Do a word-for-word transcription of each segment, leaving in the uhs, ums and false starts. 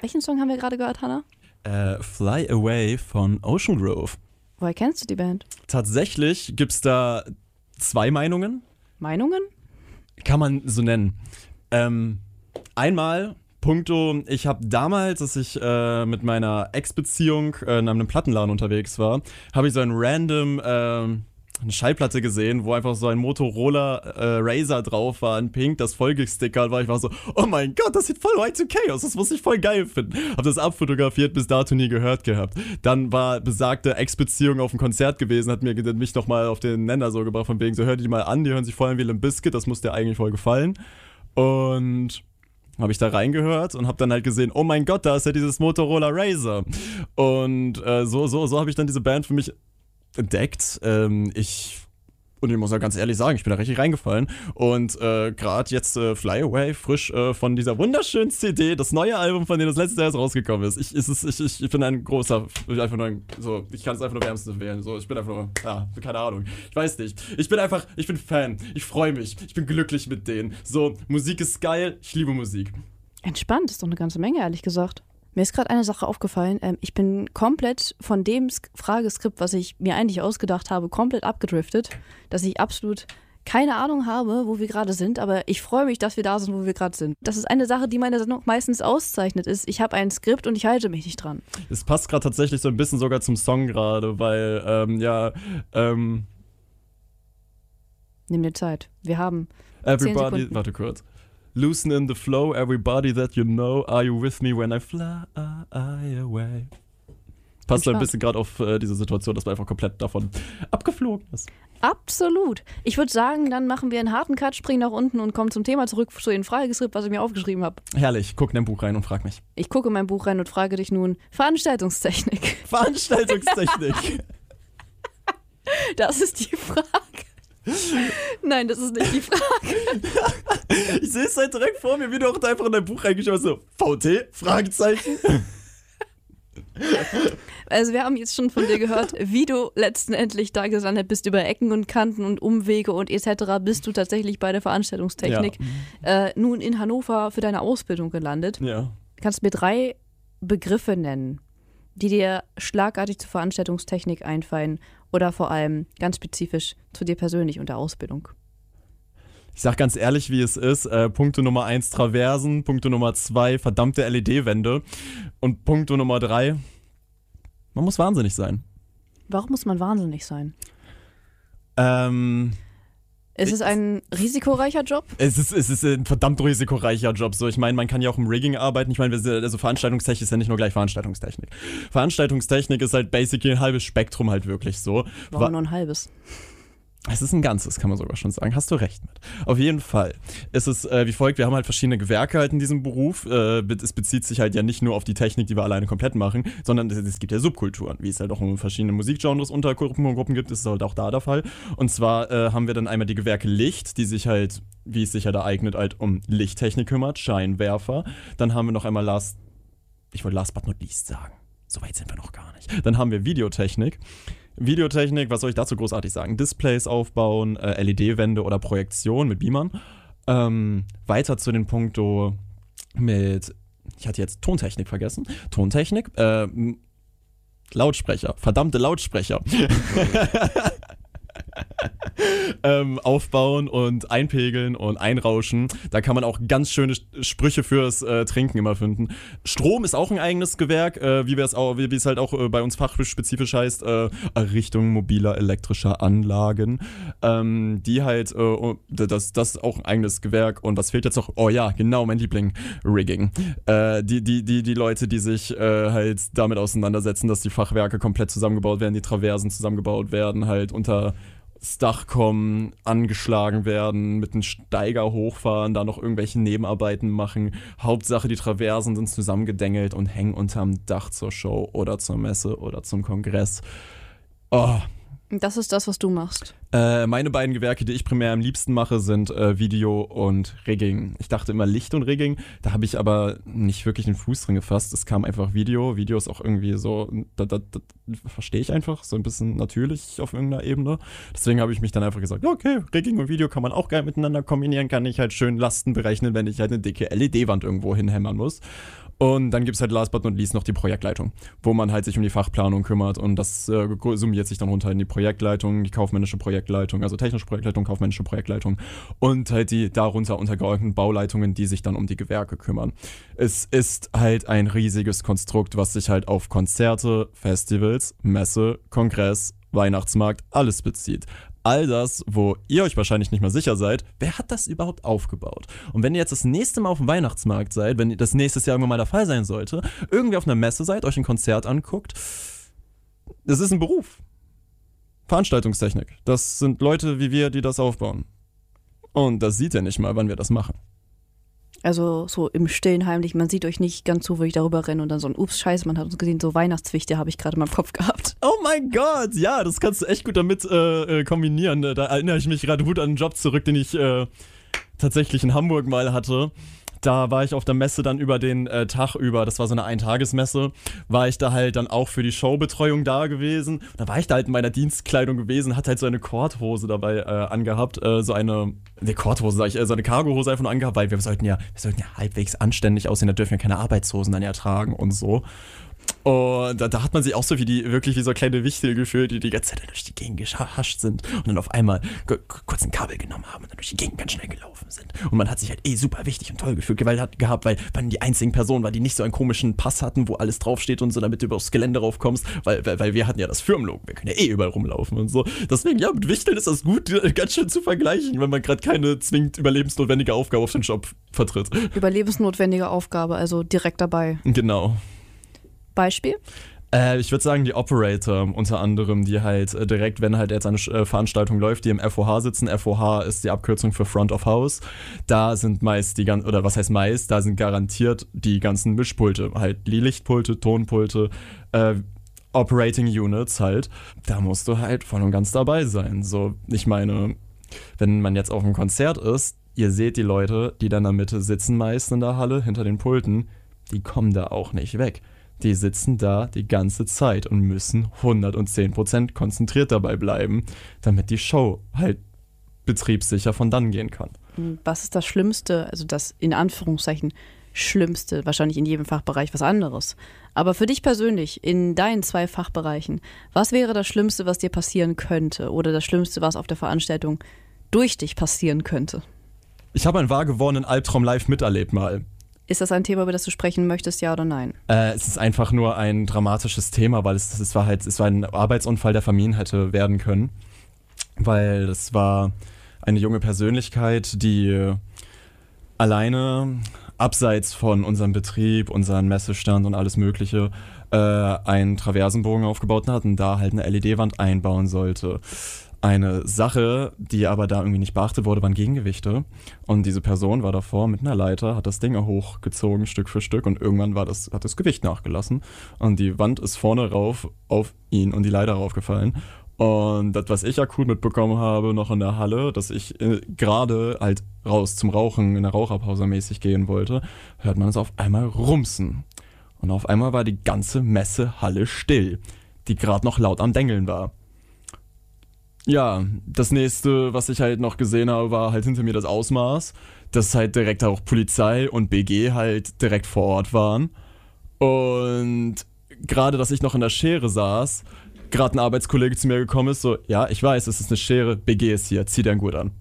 Welchen Song haben wir gerade gehört, Hannah? Äh, Fly Away von Ocean Grove. Woher kennst du die Band? Tatsächlich gibt's da zwei Meinungen. Meinungen? Kann man so nennen. Ähm, einmal, puncto, ich habe damals, als ich äh, mit meiner Ex-Beziehung äh, in einem Plattenladen unterwegs war, habe ich so ein random äh, eine Schallplatte gesehen, wo einfach so ein Motorola äh, Razr drauf war, in Pink, das vollgestickert war. Ich war so, oh mein Gott, das sieht voll Y zwei K aus, das muss ich voll geil finden. Hab das abfotografiert, bis dato nie gehört gehabt. Dann war besagte Ex-Beziehung auf dem Konzert gewesen, hat mir mich nochmal auf den Nenner so gebracht, von wegen so, hör die mal an, die hören sich voll an wie Limp Bizkit, das muss dir eigentlich voll gefallen. Und habe ich da reingehört und habe dann halt gesehen, oh mein Gott, da ist ja dieses Motorola Razr. Und äh, so, so, so habe ich dann diese Band für mich entdeckt. Ähm, ich, und ich muss ja ganz ehrlich sagen, ich bin da richtig reingefallen. Und äh, gerade jetzt äh, Fly Away, frisch äh, von dieser wunderschönen C D, das neue Album, von dem das letzte Jahr jetzt rausgekommen ist. Ich, ist es, ich, ich, ich bin ein großer, einfach nur ein, so, ich kann es einfach nur wärmstens wählen. So, ich bin einfach nur, ja, keine Ahnung. Ich weiß nicht. Ich bin einfach, ich bin Fan. Ich freue mich. Ich bin glücklich mit denen. So, Musik ist geil. Ich liebe Musik. Entspannt, ist doch eine ganze Menge, ehrlich gesagt. Mir ist gerade eine Sache aufgefallen. Ähm, ich bin komplett von dem Sk- Frageskript, was ich mir eigentlich ausgedacht habe, komplett abgedriftet, dass ich absolut keine Ahnung habe, wo wir gerade sind, aber ich freue mich, dass wir da sind, wo wir gerade sind. Das ist eine Sache, die meine Sendung meistens auszeichnet, ist, ich habe ein Skript und ich halte mich nicht dran. Es passt gerade tatsächlich so ein bisschen sogar zum Song gerade, weil, ähm, ja, ähm... Nimm dir Zeit. Wir haben Everybody, warte kurz. Loosen in the flow, everybody that you know, are you with me when I fly away? Passt so ein bisschen gerade auf äh, diese Situation, dass man einfach komplett davon abgeflogen ist. Absolut. Ich würde sagen, dann machen wir einen harten Cut, springen nach unten und kommen zum Thema zurück, zu dem Frageskript, was ich mir aufgeschrieben habe. Herrlich, guck in dein Buch rein und frag mich. Ich gucke in mein Buch rein und frage dich nun, Veranstaltungstechnik. Veranstaltungstechnik. Das ist die Frage. Nein, das ist nicht die Frage. Ich sehe es halt direkt vor mir, wie du auch einfach in dein Buch reingeschaut hast, so, V T? Fragezeichen? Also wir haben jetzt schon von dir gehört, wie du letztendlich da gelandet bist, über Ecken und Kanten und Umwege und et cetera, bist du tatsächlich bei der Veranstaltungstechnik ja. äh, nun in Hannover für deine Ausbildung gelandet. Ja. Kannst du mir drei Begriffe nennen, die dir schlagartig zur Veranstaltungstechnik einfallen oder vor allem ganz spezifisch zu dir persönlich und der Ausbildung? Ich sag ganz ehrlich, wie es ist. Äh, Punkte Nummer eins Traversen, Punkte Nummer zwei verdammte L E D-Wände und Punkte Nummer drei, man muss wahnsinnig sein. Warum muss man wahnsinnig sein? Ähm... Ist es ein risikoreicher Job? Es ist, es ist ein verdammt risikoreicher Job. So, ich meine, man kann ja auch im Rigging arbeiten. Ich meine, also Veranstaltungstechnik ist ja nicht nur gleich Veranstaltungstechnik. Veranstaltungstechnik ist halt basically ein halbes Spektrum halt wirklich so. Warum Wa- nur ein halbes? Es ist ein ganzes, kann man sogar schon sagen. Hast du recht mit. Auf jeden Fall ist es äh, wie folgt, wir haben halt verschiedene Gewerke halt in diesem Beruf. Äh, es bezieht sich halt ja nicht nur auf die Technik, die wir alleine komplett machen, sondern es, es gibt ja Subkulturen. Wie es halt auch in verschiedenen Musikgenres, Untergruppen und Gruppen gibt, ist es halt auch da der Fall. Und zwar äh, haben wir dann einmal die Gewerke Licht, die sich halt, wie es sich halt ereignet, halt um Lichttechnik kümmert, Scheinwerfer. Dann haben wir noch einmal last, ich wollte last but not least sagen. So weit sind wir noch gar nicht. Dann haben wir Videotechnik. Videotechnik, was soll ich dazu großartig sagen? Displays aufbauen, äh, L E D-Wände oder Projektion mit Beamern. Ähm, weiter zu den Punkto mit, ich hatte jetzt Tontechnik vergessen. Tontechnik, äh, Lautsprecher, verdammte Lautsprecher. ähm, aufbauen und einpegeln und einrauschen. Da kann man auch ganz schöne Sprüche fürs äh, Trinken immer finden. Strom ist auch ein eigenes Gewerk, äh, wie, auch, wie, wie es halt auch äh, bei uns fachspezifisch heißt, äh, Errichtung mobiler elektrischer Anlagen. Ähm, die halt, äh, das, das ist auch ein eigenes Gewerk. Und was fehlt jetzt noch? Oh ja, genau, mein Liebling, Rigging. Äh, die, die, die, die Leute, die sich äh, halt damit auseinandersetzen, dass die Fachwerke komplett zusammengebaut werden, die Traversen zusammengebaut werden, halt unter das Dach kommen, angeschlagen werden, mit einem Steiger hochfahren, da noch irgendwelche Nebenarbeiten machen. Hauptsache, die Traversen sind zusammengedengelt und hängen unterm Dach zur Show oder zur Messe oder zum Kongress. Oh. Das ist das, was du machst. Äh, meine beiden Gewerke, die ich primär am liebsten mache, sind äh, Video und Rigging. Ich dachte immer Licht und Rigging, da habe ich aber nicht wirklich den Fuß drin gefasst. Es kam einfach Video. Video ist auch irgendwie so, da, da, da verstehe ich einfach, so ein bisschen natürlich auf irgendeiner Ebene. Deswegen habe ich mich dann einfach gesagt, okay, Rigging und Video kann man auch geil miteinander kombinieren, kann ich halt schön Lasten berechnen, wenn ich halt eine dicke L E D-Wand irgendwo hinhämmern muss. Und dann gibt es halt last but not least noch die Projektleitung, wo man halt sich um die Fachplanung kümmert und das äh, summiert sich dann runter in die Projektleitung, die kaufmännische Projektleitung, also technische Projektleitung, kaufmännische Projektleitung und halt die darunter untergeordneten Bauleitungen, die sich dann um die Gewerke kümmern. Es ist halt ein riesiges Konstrukt, was sich halt auf Konzerte, Festivals, Messe, Kongress, Weihnachtsmarkt, alles bezieht. All das, wo ihr euch wahrscheinlich nicht mehr sicher seid, wer hat das überhaupt aufgebaut? Und wenn ihr jetzt das nächste Mal auf dem Weihnachtsmarkt seid, wenn das nächstes Jahr irgendwann mal der Fall sein sollte, irgendwie auf einer Messe seid, euch ein Konzert anguckt, das ist ein Beruf. Veranstaltungstechnik. Das sind Leute wie wir, die das aufbauen. Und das sieht ihr nicht mal, wann wir das machen. Also so im Stillen heimlich, man sieht euch nicht ganz zufällig darüber rennen und dann so ein Ups, scheiße, man hat uns gesehen, so Weihnachtswichte habe ich gerade in meinem Kopf gehabt. Oh mein Gott, ja, das kannst du echt gut damit äh, kombinieren. Da erinnere ich mich gerade gut an einen Job zurück, den ich äh, tatsächlich in Hamburg mal hatte. Da war ich auf der Messe dann über den äh, Tag über, das war so eine Eintagesmesse, war ich da halt dann auch für die Showbetreuung da gewesen. Und da war ich da halt in meiner Dienstkleidung gewesen, hatte halt so eine Korthose dabei äh, angehabt, äh, so eine, ne Korthose sag ich, äh, so eine Cargohose einfach nur angehabt, weil wir sollten ja, wir sollten ja halbwegs anständig aussehen, da dürfen wir keine Arbeitshosen dann ja tragen und so. Und da, da hat man sich auch so wie die, wirklich wie so kleine Wichtel gefühlt, die die ganze Zeit durch die Gegend gehascht sind und dann auf einmal k- kurz ein Kabel genommen haben und dann durch die Gegend ganz schnell gelaufen sind. Und man hat sich halt eh super wichtig und toll gefühlt, weil hat gehabt, weil man die einzigen Personen war, die nicht so einen komischen Pass hatten, wo alles draufsteht und so, damit du über das Gelände raufkommst, weil, weil, weil wir hatten ja das Firmenlogo, wir können ja eh überall rumlaufen und so. Deswegen, ja, mit Wichteln ist das gut, ganz schön zu vergleichen, wenn man gerade keine zwingend überlebensnotwendige Aufgabe auf den Job vertritt. Überlebensnotwendige Aufgabe, also direkt dabei. Genau. Beispiel? Äh, ich würde sagen, die Operator unter anderem, die halt äh, direkt, wenn halt jetzt eine äh, Veranstaltung läuft, die im F O H sitzen. F O H ist die Abkürzung für Front of House. Da sind meist die ganzen, oder was heißt meist, da sind garantiert die ganzen Mischpulte, halt die Lichtpulte, Tonpulte, äh, Operating Units halt. Da musst du halt voll und ganz dabei sein. So, ich meine, wenn man jetzt auf einem Konzert ist, ihr seht die Leute, die dann in der Mitte sitzen meist in der Halle, hinter den Pulten, die kommen da auch nicht weg. Die sitzen da die ganze Zeit und müssen hundertzehn Prozent konzentriert dabei bleiben, damit die Show halt betriebssicher von dann gehen kann. Was ist das Schlimmste, also das in Anführungszeichen Schlimmste, wahrscheinlich in jedem Fachbereich was anderes. Aber für dich persönlich, in deinen zwei Fachbereichen, was wäre das Schlimmste, was dir passieren könnte? Oder das Schlimmste, was auf der Veranstaltung durch dich passieren könnte? Ich habe einen wahr gewordenen Albtraum live miterlebt mal. Ist das ein Thema, über das du sprechen möchtest, ja oder nein? Äh, es ist einfach nur ein dramatisches Thema, weil es, es war halt, es war ein Arbeitsunfall, der vermieden hätte werden können. Weil es war eine junge Persönlichkeit, die alleine abseits von unserem Betrieb, unseren Messestand und alles Mögliche äh, einen Traversenbogen aufgebaut hat und da halt eine L E D-Wand einbauen sollte. Eine Sache, die aber da irgendwie nicht beachtet wurde, waren Gegengewichte. Und diese Person war davor mit einer Leiter, hat das Ding hochgezogen, Stück für Stück. Und irgendwann war das, hat das Gewicht nachgelassen. Und die Wand ist vorne rauf auf ihn und die Leiter raufgefallen. Und das, was ich ja cool mitbekommen habe, noch in der Halle, dass ich äh, gerade halt raus zum Rauchen in der Raucherpause mäßig gehen wollte, hört man es auf einmal rumsen. Und auf einmal war die ganze Messehalle still, die gerade noch laut am Dengeln war. Ja, das nächste, was ich halt noch gesehen habe, war halt hinter mir das Ausmaß, dass halt direkt auch Polizei und B G halt direkt vor Ort waren. Und gerade, dass ich noch in der Schere saß, gerade ein Arbeitskollege zu mir gekommen ist, so, ja, ich weiß, es ist eine Schere, B G ist hier, zieh dir einen Gurt an.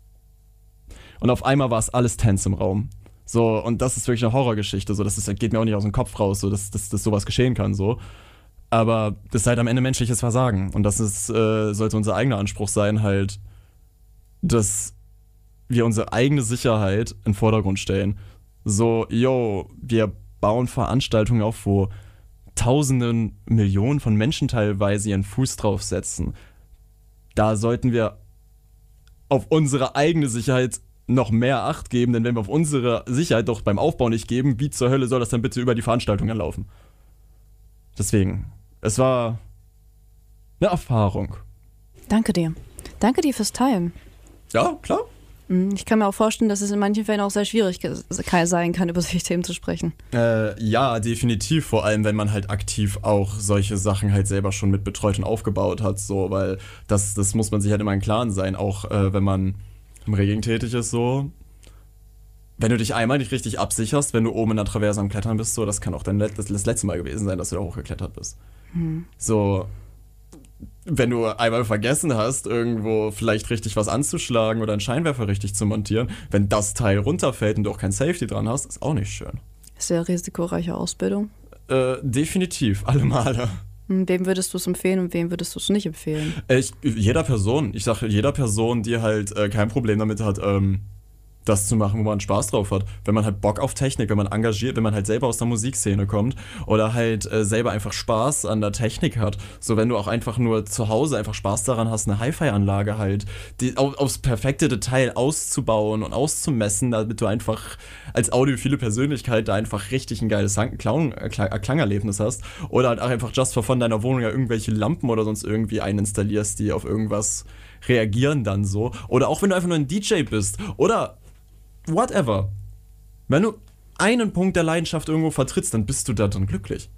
Und auf einmal war es alles tense im Raum. So, und das ist wirklich eine Horrorgeschichte, so, das ist, geht mir auch nicht aus dem Kopf raus, so, dass, dass, dass sowas geschehen kann, so. Aber das ist halt am Ende menschliches Versagen. Und das ist, äh, sollte unser eigener Anspruch sein, halt, dass wir unsere eigene Sicherheit in den Vordergrund stellen. So, yo, wir bauen Veranstaltungen auf, wo Tausenden, Millionen von Menschen teilweise ihren Fuß draufsetzen. Da sollten wir auf unsere eigene Sicherheit noch mehr Acht geben, denn wenn wir auf unsere Sicherheit doch beim Aufbau nicht geben, wie zur Hölle soll das dann bitte über die Veranstaltungen laufen? Deswegen, es war eine Erfahrung. Danke dir. Danke dir fürs Teilen. Ja, klar. Ich kann mir auch vorstellen, dass es in manchen Fällen auch sehr schwierig sein kann, über solche Themen zu sprechen. Äh, ja, definitiv. Vor allem, wenn man halt aktiv auch solche Sachen halt selber schon mit betreut und aufgebaut hat. So, weil das, das muss man sich halt immer im Klaren sein. Auch äh, wenn man im Regeln tätig ist, so. wenn du dich einmal nicht richtig absicherst, wenn du oben in der Traverse am Klettern bist, so, das kann auch dein Let- das, das letzte Mal gewesen sein, dass du da hochgeklettert bist. Hm. So, wenn du einmal vergessen hast, irgendwo vielleicht richtig was anzuschlagen oder einen Scheinwerfer richtig zu montieren, wenn das Teil runterfällt und du auch kein Safety dran hast, ist auch nicht schön. Sehr risikoreiche Ausbildung. Äh, definitiv, alle Male. Hm, Wem würdest du es empfehlen und wem würdest du es nicht empfehlen? Ich, jeder Person, ich sage jeder Person, die halt äh, kein Problem damit hat, ähm, das zu machen, wo man Spaß drauf hat. Wenn man halt Bock auf Technik, wenn man engagiert, wenn man halt selber aus der Musikszene kommt oder halt äh, selber einfach Spaß an der Technik hat. So, wenn du auch einfach nur zu Hause einfach Spaß daran hast, eine Hi-Fi-Anlage halt die, auf, aufs perfekte Detail auszubauen und auszumessen, damit du einfach als audiophile Persönlichkeit da einfach richtig ein geiles Klang, äh, Klangerlebnis hast. Oder halt auch einfach just for fun deiner Wohnung ja irgendwelche Lampen oder sonst irgendwie eininstallierst, die auf irgendwas reagieren dann so. Oder auch wenn du einfach nur ein D J bist. Oder whatever. Wenn du einen Punkt der Leidenschaft irgendwo vertrittst, dann bist du da drin glücklich.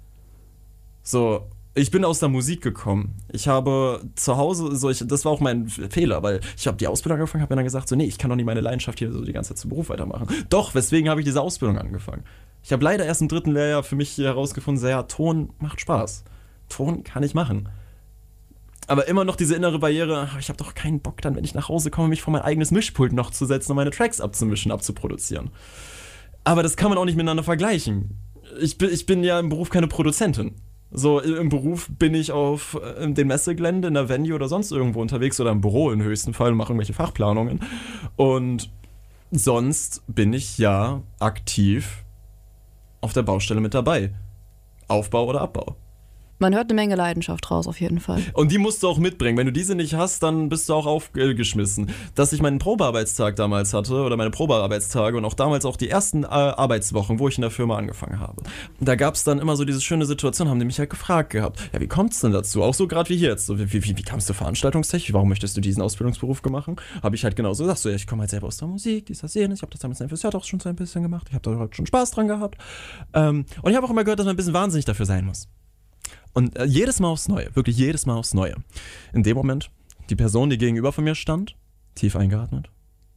So, ich bin aus der Musik gekommen. Ich habe zu Hause, so ich, das war auch mein Fehler, weil ich habe die Ausbildung angefangen, habe mir dann gesagt, so nee, ich kann doch nicht meine Leidenschaft hier so die ganze Zeit zum Beruf weitermachen. Doch, weswegen habe ich diese Ausbildung angefangen? Ich habe leider erst im dritten Lehrjahr für mich herausgefunden, so, ja, Ton macht Spaß. Ton kann ich machen. Aber immer noch diese innere Barriere, ich habe doch keinen Bock dann, wenn ich nach Hause komme, mich vor mein eigenes Mischpult noch zu setzen und meine Tracks abzumischen, abzuproduzieren. Aber das kann man auch nicht miteinander vergleichen. Ich bin, ich bin ja im Beruf keine Produzentin. So, im Beruf bin ich auf äh, dem Messegelände, in der Venue oder sonst irgendwo unterwegs oder im Büro im höchsten Fall und mache irgendwelche Fachplanungen. Und sonst bin ich ja aktiv auf der Baustelle mit dabei. Aufbau oder Abbau. Man hört eine Menge Leidenschaft raus, auf jeden Fall. Und die musst du auch mitbringen. Wenn du diese nicht hast, dann bist du auch aufgeschmissen. Dass ich meinen Probearbeitstag damals hatte, oder meine Probearbeitstage und auch damals auch die ersten äh, Arbeitswochen, wo ich in der Firma angefangen habe. Da gab es dann immer so diese schöne Situation, haben die mich halt gefragt gehabt, ja, wie kommt es denn dazu? Auch so gerade wie hier jetzt. So, wie, wie, wie kamst du veranstaltungstechnisch? Warum möchtest du diesen Ausbildungsberuf machen? Habe ich halt genauso gesagt, so, ja, ich komme halt selber aus der Musik, dies, das, jenes. Ich habe das damals in der F S J auch schon so ein bisschen gemacht. Ich habe da halt schon Spaß dran gehabt. Ähm, und ich habe auch immer gehört, dass man ein bisschen wahnsinnig dafür sein muss. Und äh, jedes Mal aufs Neue, wirklich jedes Mal aufs Neue. In dem Moment, die Person, die gegenüber von mir stand, tief eingeatmet,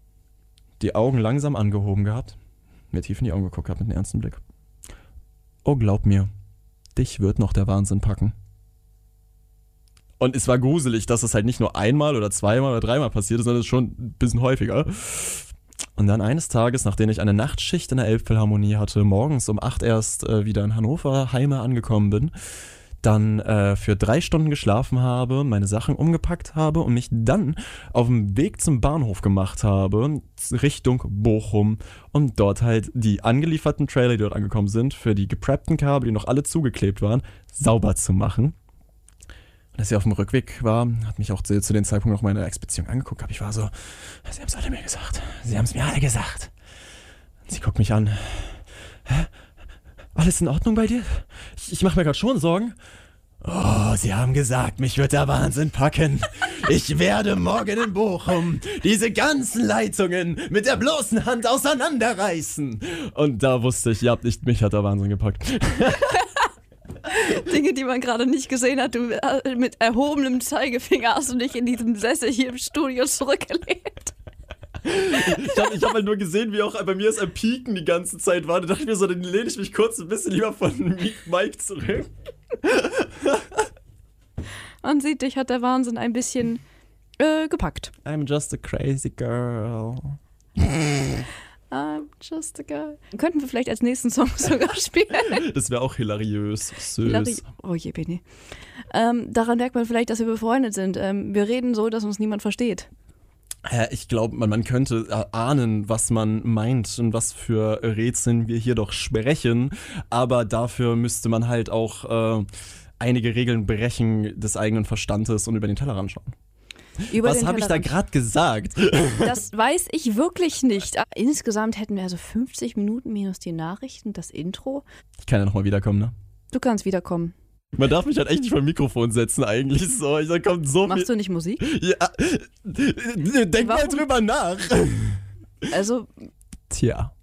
die Augen langsam angehoben gehabt, mir tief in die Augen geguckt gehabt mit einem ernsten Blick. Oh, glaub mir, dich wird noch der Wahnsinn packen. Und es war gruselig, dass es halt nicht nur einmal oder zweimal oder dreimal passiert ist, sondern es schon ein bisschen häufiger. Und dann eines Tages, nachdem ich eine Nachtschicht in der Elbphilharmonie hatte, morgens um acht erst äh, wieder in Hannover Heime angekommen bin, dann äh, für drei Stunden geschlafen habe, meine Sachen umgepackt habe und mich dann auf dem Weg zum Bahnhof gemacht habe, Richtung Bochum, um dort halt die angelieferten Trailer, die dort angekommen sind, für die gepreppten Kabel, die noch alle zugeklebt waren, sauber zu machen. Und als ich auf dem Rückweg war, hat mich auch zu, zu dem Zeitpunkt noch meine Ex-Beziehung angeguckt, aber ich war so, sie haben es alle mir gesagt, sie haben es mir alle gesagt. Und sie guckt mich an, hä? Alles in Ordnung bei dir? Ich, ich mache mir gerade schon Sorgen. Oh, sie haben gesagt, mich wird der Wahnsinn packen. Ich werde morgen in Bochum diese ganzen Leitungen mit der bloßen Hand auseinanderreißen. Und da wusste ich, ja, nicht mich hat der Wahnsinn gepackt. Dinge, die man gerade nicht gesehen hat. Du mit erhobenem Zeigefinger hast du dich in diesem Sessel hier im Studio zurückgelehnt. Ich habe ich hab halt nur gesehen, wie auch bei mir es am Pieken die ganze Zeit war. Da dachte ich mir so, dann lehne ich mich kurz ein bisschen lieber von Mike zurück. Man sieht, dich hat der Wahnsinn ein bisschen äh, gepackt. I'm just a crazy girl. I'm just a girl. Könnten wir vielleicht als nächsten Song sogar spielen. Das wäre auch hilariös. Hilari- oh je, Bene. Ähm, daran merkt man vielleicht, dass wir befreundet sind. Ähm, wir reden so, dass uns niemand versteht. Ja, ich glaube, man, man könnte ahnen, was man meint und was für Rätseln wir hier doch sprechen, aber dafür müsste man halt auch äh, einige Regeln brechen des eigenen Verstandes und über den Tellerrand schauen. Über was habe ich da gerade gesagt? Das weiß ich wirklich nicht. Insgesamt hätten wir also fünfzig Minuten minus die Nachrichten, das Intro. Ich kann ja nochmal wiederkommen, ne? Du kannst wiederkommen. Man darf mich halt echt nicht vor dem Mikrofon setzen eigentlich. So, ich, da kommt so Machst viel. du nicht Musik? Ja, denk Warum? mal drüber nach. Also. Tja.